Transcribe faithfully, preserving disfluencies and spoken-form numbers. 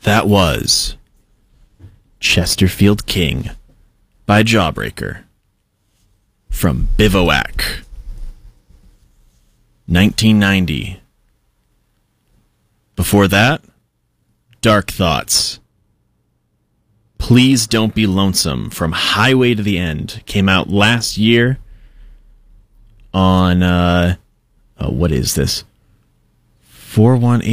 That was Chesterfield King by Jawbreaker from Bivouac, nineteen ninety. Before that, Dark Thoughts, Please Don't Be Lonesome from Highway to the End. Came out last year on, uh, oh, what is this? four one eight